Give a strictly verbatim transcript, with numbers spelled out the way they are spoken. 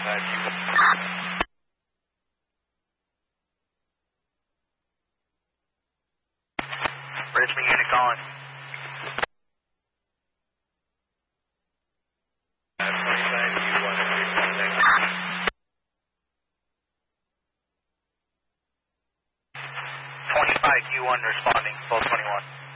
Richmond unit calling. twenty-five Q one responding, twelve twenty-one.